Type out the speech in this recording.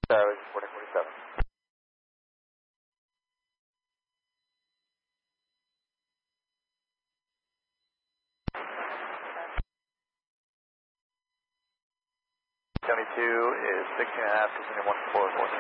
Charlie, 4047. County 2 is 16.5, descending 1444.